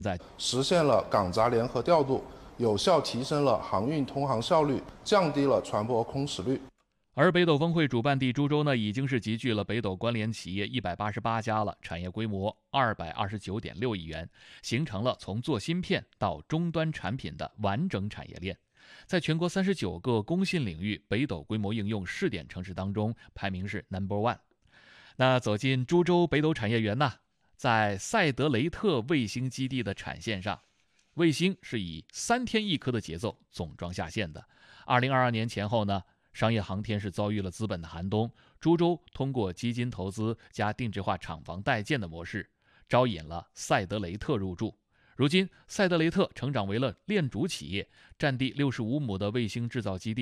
实现了港闸联合调度，有效提升了航运通航效率，降低了船舶空驶率。 而北斗峰会主办地株洲呢，已经是集聚了北斗关联企业188家了，产业规模229.6亿元，形成了从做芯片到终端产品的完整产业链。在全国39个工信领域北斗规模应用试点城市当中，排名是 No.1。那走进株洲北斗产业园呢，在赛德雷特卫星基地的产线上，卫星是以3天1颗的节奏总装下线的。2022年前后呢，商业航天是遭遇了资本的寒冬，株洲通过基金投资加定制化厂房代建的模式，招引了赛德雷特入驻。如今，赛德雷特成长为了链主企业，占地65亩的卫星制造基地